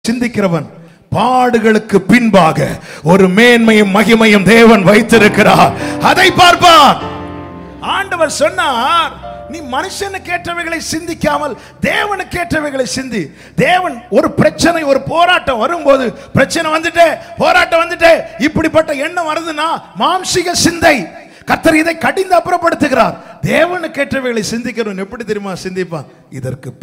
சிந்திக்கிறவன் பாடுகளுக்கு பின்பாக ஒரு மேன்மையும் மகிமையும் தேவன் வைத்திருக்கிறார், அதை பார்ப்பான். ஆண்டவர் சொன்னார், நீ மனுஷனுக்கு ஏற்றவைகளை சிந்திக்காமல் தேவனுக்கு ஏற்றவைகளை சிந்தி. தேவன் ஒரு பிரச்சனை, ஒரு போராட்டம் வரும்போது, பிரச்சனை வந்துட்டே, போராட்டம் வந்துட்டே, இப்படிப்பட்ட எண்ணம் வருதுன்னா மாம்சிக சிந்தை. கர்த்தர் இதை கடிந்து அப்புறப்படுத்துகிறார். தேவனுக்கு ஏற்றவைகளை சிந்திக்கிறவன் எப்படி தெரியுமா சிந்திப்பான்? இதற்கு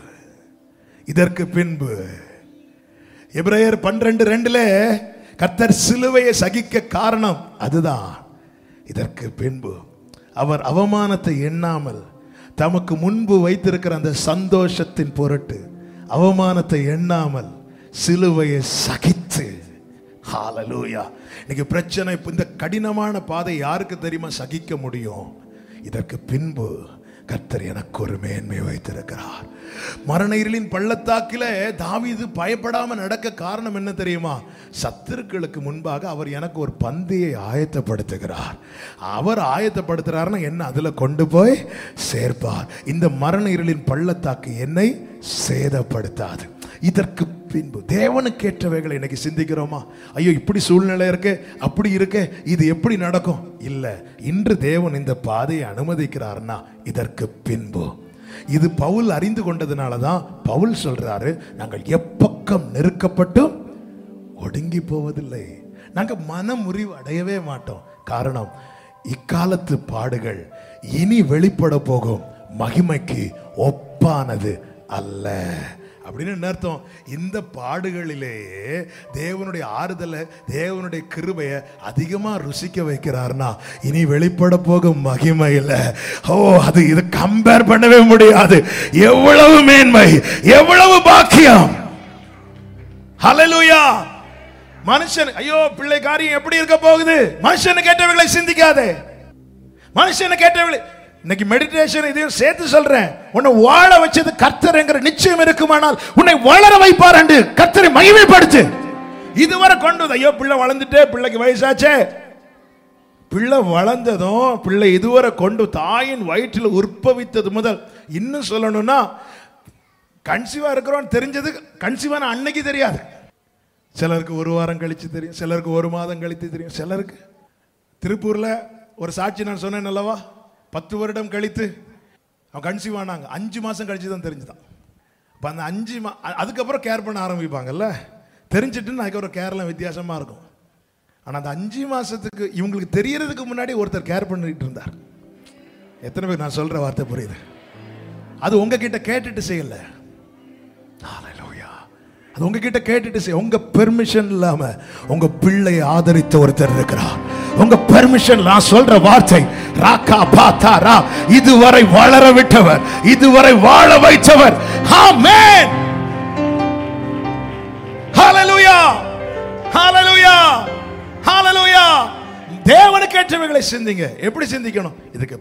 பின்பு எபிரேயர் 12:2 கர்த்தர் சிலுவையை சகிக்க காரணம் அதுதான். இதற்கு பின்பு அவர் அவமானத்தை எண்ணாமல் தமக்கு முன்பு வைத்திருக்கிற அந்த சந்தோஷத்தின் பொருட்டு அவமானத்தை எண்ணாமல் சிலுவையை சகித்து. ஹல்லேலூயா. இன்னைக்கு பிரச்சனை, இந்த கடினமான பாதை யாருக்கு தெரியுமா சகிக்க முடியும்? இதற்கு பின்பு கர்த்தர் எனக்கு ஒரு மேன்மை வைத்திருக்கிறார். மரண இருளின் பள்ளத்தாக்கில தாவீது பயப்படாம நடக்க காரணம் என்ன தெரியுமா? சத்துருக்களுக்கு முன்பாக அவர் எனக்கு ஒரு பந்தியை ஆயத்தப்படுத்துகிறார். அவர் ஆயத்தப்படுத்துறாருன்னா என்ன அதுல கொண்டு போய் சேர்ப்பார். இந்த மரண இருளின் பள்ளத்தாக்கு என்னை சேதப்படுத்தாது. இதற்கு பின்பு தேவனுக்கு ஏற்றவைகளை இன்னைக்கு சிந்திக்கிறோமா? ஐயோ இப்படி சூழ்நிலை இருக்கு, அப்படி இருக்கு, இது எப்படி நடக்கும்? இல்ல, இன்று தேவன் இந்த பாதையை அனுமதிக்கிறார்னா இதற்கு பின்பு. இது பவுல் அறிந்து கொண்டதுனாலதான் பவுல் சொல்றாரு, நாங்கள் எப்பக்கம் நெருக்கப்பட்டும் ஒடுங்கி போவதில்லை, நாங்க மன முறிவு அடையவே மாட்டோம். காரணம், இக்காலத்து பாடுகள் இனி வெளிப்பட போகும் மகிமைக்கு ஒப்பானது அல்ல. அப்படின்னு என்ன அர்த்தம்? இந்த பாடுகளிலேயே தேவனுடைய ஆறுதலை, தேவனுடைய கிருபையை அதிகமா ருசிக்க வைக்கிறார்னா இனி வெளிப்பட போகும் மகிமையில அது இது கம்பேர் பண்ணவே முடியாது. எவ்வளவு மேன்மை, எவ்வளவு பாக்கியம். ஹல்லேலூயா. மனுஷன் ஐயோ பிள்ளை காரியம் எப்படி இருக்க போகுது, மனுஷனுக்கு கேட்டவர்களை சிந்திக்காதே. மனுஷனுக்கு கேட்டவர்களை இன்னைக்கு மெடிடேஷன் இதையும் சேர்த்து சொல்றேன். உன்னை வாழ வச்சது கர்த்தர் என்கிற நிச்சயம் இருக்குமானால் உன்னை வளர வைப்பார் என்று கர்த்தரை மகிமைப்படுத்து. இதுவரை கொண்டு ஐயோ பிள்ளை வளர்ந்துட்டே, பிள்ளைக்கு வயசாச்சே, பிள்ளை வளர்ந்ததும் பிள்ளை இதுவரை கொண்டு தாயின் வயிற்றில் உற்பவித்தது முதல் இன்னும் சொல்லணும்னா கன்சீவா இருக்கிறோம் தெரிஞ்சது கன்சீவான அன்னைக்கு தெரியாது. சிலருக்கு ஒரு வாரம் கழிச்சு தெரியும், சிலருக்கு ஒரு மாதம் கழித்து தெரியும், சிலருக்கு திருப்பூர்ல ஒரு சாட்சி நான் சொன்னேன் அல்லவா, 10 வருடம் கழித்து அவன் கன்சீவ் ஆனாங்க. 5 மாதம் கழிச்சு தான் தெரிஞ்சுதான். அப்போ அந்த 5 அதுக்கப்புறம் கேர் பண்ண ஆரம்பிப்பாங்கல்ல, தெரிஞ்சிட்டுன்னு அதுக்கப்புறம் கேர்லாம் வித்தியாசமாக இருக்கும். ஆனால் அந்த 5 மாதத்துக்கு இவங்களுக்கு தெரியறதுக்கு முன்னாடி ஒருத்தர் கேர் பண்ணிட்டு இருந்தார். எத்தனை பேர் நான் சொல்கிற வார்த்தை புரியுது? அது உங்ககிட்ட கேட்டுட்டு செய்யலை. அது உங்ககிட்ட கேட்டுட்டு செய்ய, உங்க பெர்மிஷன் இல்லாம உங்க பிள்ளையை ஆதரித்த ஒருத்தர் இருக்கிறார். உங்க பெர்மிஷன், நான் சொல்ற வார்த்தை ராக்கா பாத்தாரா, இதுவரை வளர விட்டவர், இதுவரை வாழ வைத்தவர். ஆமென். ஹல்லேலூயா, ஹல்லேலூயா, ஹல்லேலூயா. தேவனுக்கு ஏற்றவைகளை சிந்திங்க. எப்படி சிந்திக்கணும்? இதுக்கு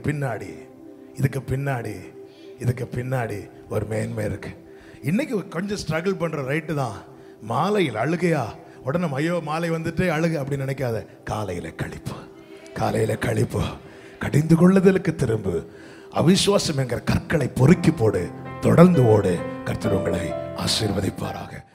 பின்னாடி ஒரு மேன்மை இருக்கு. இன்னைக்கு கொஞ்சம் ஸ்ட்ரகிள் பண்ற ரைட்டு தான். மாலையில் அழுகையா, உடனே ஐயோ மாலை வந்துட்டு அழுக அப்படி நினைக்காத. காலையில கழிப்பு, கடிந்து கொள்ளுதலுக்கு திரும்பு, அவிசுவாசம் என்கிற கற்களை பொறுக்கி போடு, தொடர்ந்து ஓடு. கர்த்தர் உங்களை ஆசீர்வதிப்பாராக.